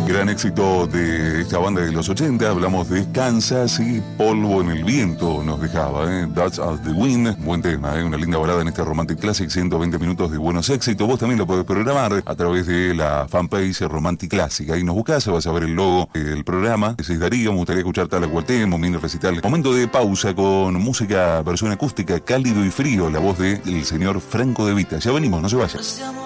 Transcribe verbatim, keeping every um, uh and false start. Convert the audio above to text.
Gran éxito de esta banda de los ochenta, hablamos de Kansas y Polvo en el Viento nos dejaba, ¿eh? That's as the Wind, buen tema, ¿eh? Una linda balada en este Romantic Classic, ciento veinte minutos de buenos éxitos. Vos también lo podés programar a través de la fanpage Romantic Classic, ahí nos buscás, vas a ver el logo del programa. Ese es Darío, me gustaría escuchar tal cual tema, mini recital. Momento de pausa con música, versión acústica, cálido y frío, la voz del señor Franco De Vita. Ya venimos, no se vayan.